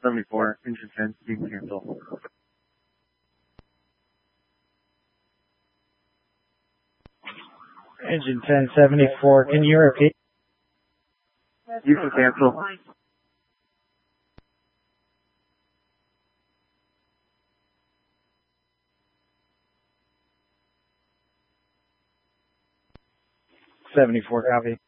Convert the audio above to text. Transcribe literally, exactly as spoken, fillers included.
seventy-four, engine ten, you can cancel. Engine ten seventy-four, can you repeat? You can cancel. seventy-four, copy.